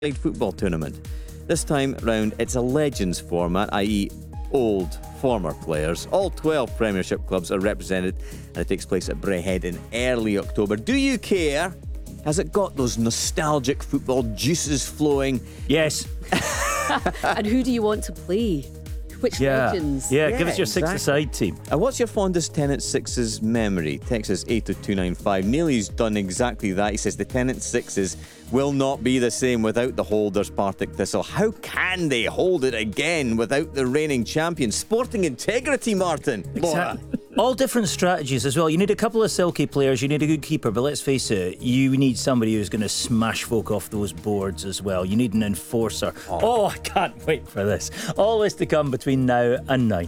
football tournament. This time round, it's a Legends format, i.e. old, former players. All 12 Premiership clubs are represented, and it takes place at Braehead in early October. Do you care? Has it got those nostalgic football juices flowing? Yes. And who do you want to play? Which legends? Yeah, give us your six-a-side team. And what's your fondest Tenant Sixes memory? Text us 80295. Neely's done exactly that. He says the Tenant Sixes will not be the same without the holders, Partick Thistle. How can they hold it again without the reigning champions? Sporting integrity, Martin. Laura. All different strategies as well. You need a couple of silky players, you need a good keeper, but let's face it, you need somebody who's going to smash folk off those boards as well. You need an enforcer. Oh, I can't wait for this. All this to come between now and 9.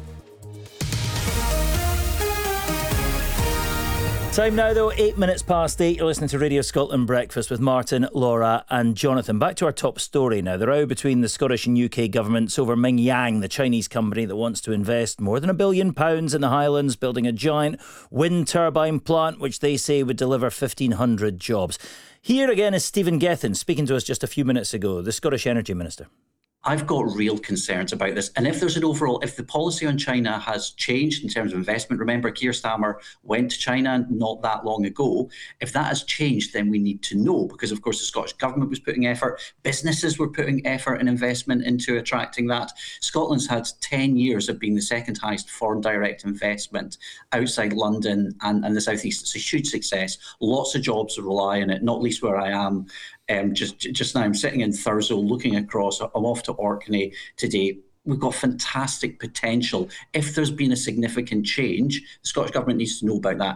Time now, though, 8 minutes past 8. You're listening to Radio Scotland Breakfast with Martin, Laura and Jonathan. Back to our top story now. The row between the Scottish and UK governments over Mingyang, the Chinese company that wants to invest more than £1 billion in the Highlands, building a giant wind turbine plant, which they say would deliver 1,500 jobs. Here again is Stephen Gethin speaking to us just a few minutes ago, the Scottish Energy Minister. I've got real concerns about this. And if there's an overall, if the policy on China has changed in terms of investment, remember Keir Starmer went to China not that long ago. If that has changed, then we need to know, because of course the Scottish Government was putting effort, businesses were putting effort and investment into attracting that. Scotland's had 10 years of being the second highest foreign direct investment outside London and the South East. It's a huge success. Lots of jobs rely on it, not least where I am. Just now, I'm sitting in Thurso looking across. I'm off to Orkney today. We've got fantastic potential. If there's been a significant change, the Scottish Government needs to know about that.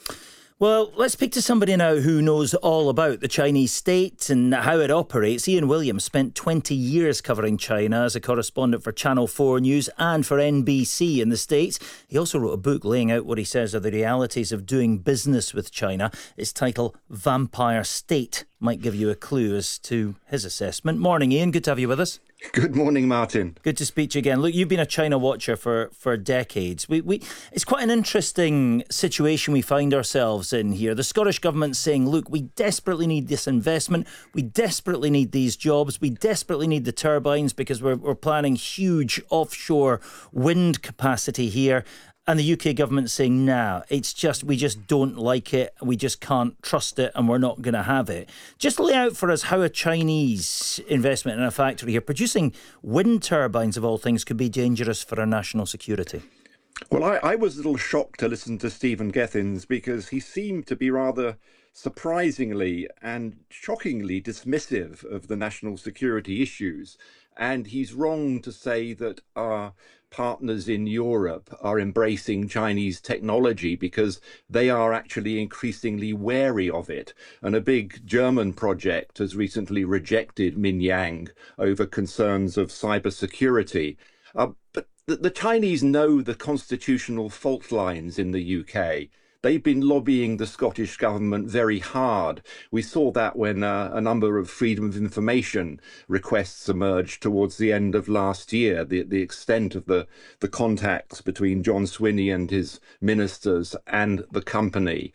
Well, let's speak to somebody now who knows all about the Chinese state and how it operates. Ian Williams spent 20 years covering China as a correspondent for Channel 4 News and for NBC in the States. He also wrote a book laying out what he says are the realities of doing business with China. Its title, Vampire State, might give you a clue as to his assessment. Morning, Ian. Good to have you with us. Good morning, Martin. Good to speak to you again. Look, you've been a China watcher for decades. It's quite an interesting situation we find ourselves in here. The Scottish Government saying, look, we desperately need this investment. We desperately need these jobs. We desperately need the turbines because we're planning huge offshore wind capacity here. And the UK government saying, nah, we just don't like it. We just can't trust it and we're not going to have it. Just lay out for us how a Chinese investment in a factory here producing wind turbines of all things could be dangerous for our national security. Well, I was a little shocked to listen to Stephen Gethin because he seemed to be rather surprisingly and shockingly dismissive of the national security issues. And he's wrong to say that our partners in Europe are embracing Chinese technology because they are actually increasingly wary of it. And a big German project has recently rejected Mingyang over concerns of cybersecurity. But the Chinese know the constitutional fault lines in the UK. They've been lobbying the Scottish Government very hard. We saw that when a number of freedom of information requests emerged towards the end of last year, the extent of the contacts between John Swinney and his ministers and the company.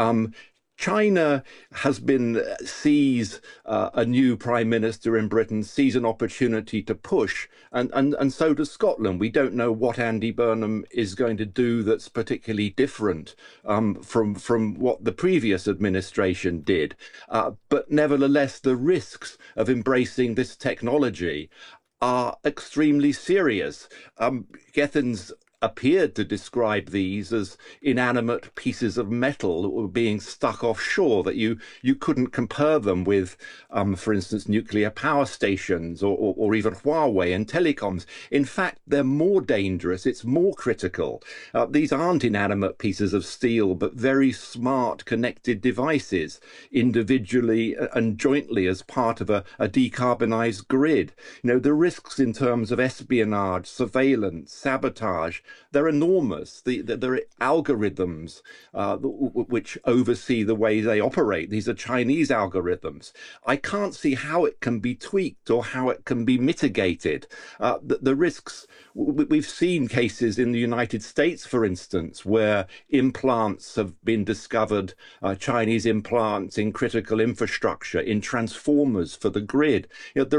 China has sees a new prime minister in Britain, sees an opportunity to push, and so does Scotland. We don't know what Andy Burnham is going to do that's particularly different from what the previous administration did. But nevertheless, the risks of embracing this technology are extremely serious. Gethin's appeared to describe these as inanimate pieces of metal that were being stuck offshore, that you couldn't compare them with, for instance, nuclear power stations or even Huawei and telecoms. In fact, they're more dangerous. It's more critical. These aren't inanimate pieces of steel, but very smart connected devices, individually and jointly as part of a decarbonized grid. You know, the risks in terms of espionage, surveillance, sabotage, they're enormous. There are algorithms which oversee the way they operate. These are Chinese algorithms. I can't see how it can be tweaked or how it can be mitigated. The risks, we've seen cases in the United States, for instance, where implants have been discovered, Chinese implants in critical infrastructure, in transformers for the grid. You know, the